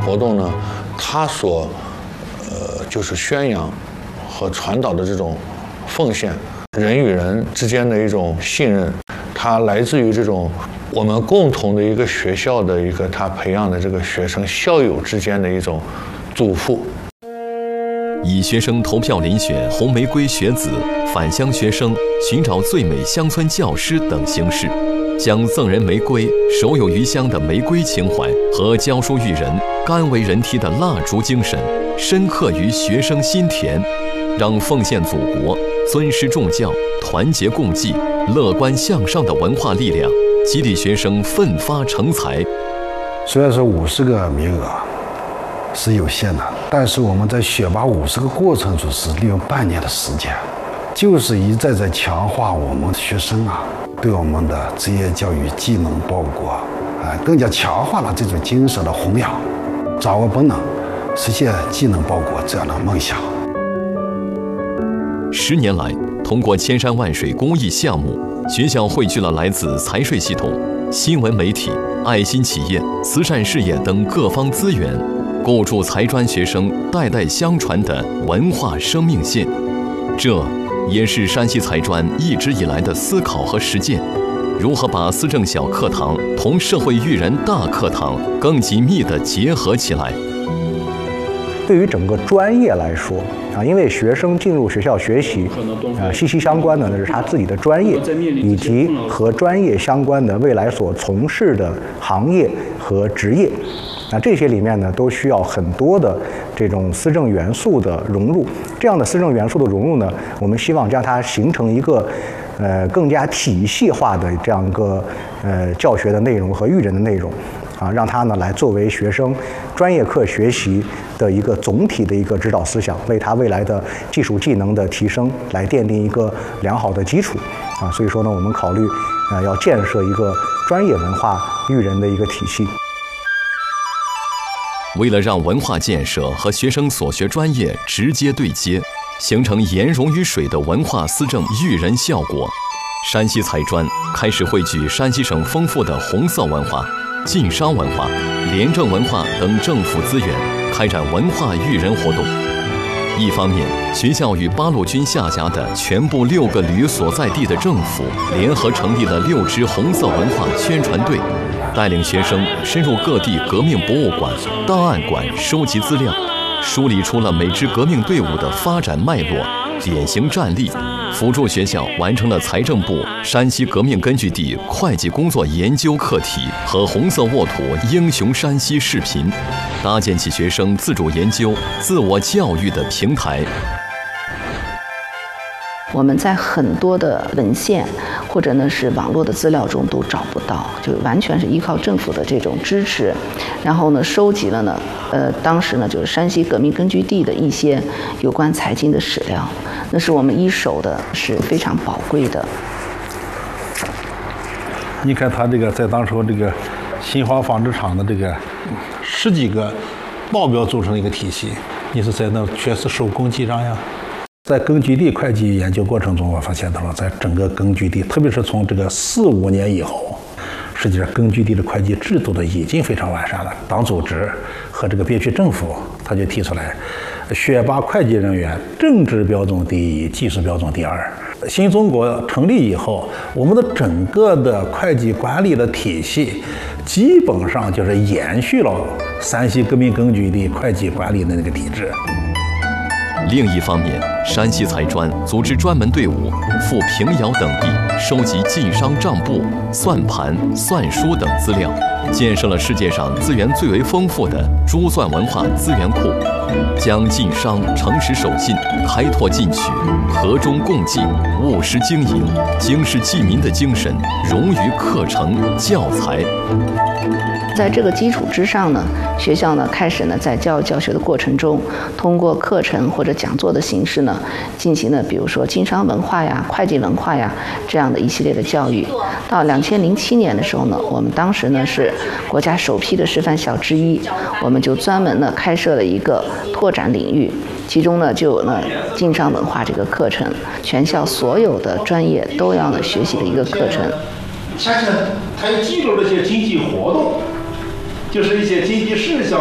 活动呢，它所就是宣扬和传导的这种奉献，人与人之间的一种信任，它来自于这种我们共同的一个学校的一个他培养的这个学生校友之间的一种嘱咐。 以学生投票遴选红玫瑰学子、返乡学生、寻找最美乡村教师等形式，将赠人玫瑰、手有余香的玫瑰情怀和教书育人、甘为人梯的蜡烛精神深刻于学生心田，让奉献祖国、尊师重教、团结共济、乐观向上的文化力量激励学生奋发成才。 虽然说50个名额是有限的，但是我们在选拔50个过程中是利用半年的时间，就是一再在强化我们学生对我们的职业教育技能报国更加强化了这种精神的弘扬，掌握本能，实现技能报国这样的梦想。 10年来，通过千山万水公益项目，学校汇聚了来自财税系统、新闻媒体、爱心企业、慈善事业等各方资源，构筑财专学生代代相传的文化生命线。这也是山西财专一直以来的思考和实践，如何把思政小课堂同社会育人大课堂更紧密地结合起来。 对于整个专业来说因为学生进入学校学习息息相关的那是他自己的专业，以及和专业相关的未来所从事的行业和职业。这些里面呢，都需要很多的这种思政元素的融入。这样的思政元素的融入呢，我们希望将它形成一个更加体系化的这样一个教学的内容和育人的内容让它呢来作为学生专业课学习的一个总体的一个指导思想，为他未来的技术技能的提升来奠定一个良好的基础所以说呢，我们考虑要建设一个专业文化育人的一个体系。 为了让文化建设和学生所学专业直接对接，形成颜融于水的文化思政育人效果，山西财专开始汇聚山西省丰富的红色文化、晋商文化、廉政文化等政府资源，开展文化育人活动。一方面，学校与八路军下辖的全部6个旅所在地的政府联合成立了6支红色文化宣传队，带领学生深入各地革命博物馆、档案馆收集资料，梳理出了每支革命队伍的发展脉络、典型战例，辅助学校完成了财政部山西革命根据地会计工作研究课题和红色沃土英雄山西视频，搭建起学生自主研究、自我教育的平台。 我们在很多的文献或者呢是网络的资料中都找不到，就完全是依靠政府的这种支持，然后呢收集了呢当时呢就是山西革命根据地的一些有关财经的史料，那是我们一手的，是非常宝贵的。 你看他这个在当初这个新华纺织厂的这个10几个报表组成的一个体系，你是在那全是手工记账呀。在根据地会计研究过程中，我发现到了，在整个根据地，特别是从这个4、5年以后，实际上根据地的会计制度的已经非常完善了。党组织和这个边区政府，他就提出来，选拔会计人员，政治标准第一，技术标准第2。新中国成立以后，我们的整个的会计管理的体系，基本上就是延续了山西革命根据地会计管理的那个体制。 另一方面，山西财专组织专门队伍赴平遥等地收集晋商账簿、算盘、算书等资料，建设了世界上资源最为丰富的珠算文化资源库，将晋商诚实守信、开拓进取、和衷共济、务实经营、经世济民的精神融于课程教材。 在这个基础之上呢，学校呢开始呢在教育教学的过程中，通过课程或者讲座的形式呢，进行了比如说经商文化呀、会计文化呀这样的一系列的教育。到2007年的时候呢，我们当时呢是国家首批的示范校之一，我们就专门呢开设了一个拓展领域，其中呢就有呢经商文化这个课程，全校所有的专业都要呢学习的一个课程。 下面还记录了一些经济活动，就是一些经济事项。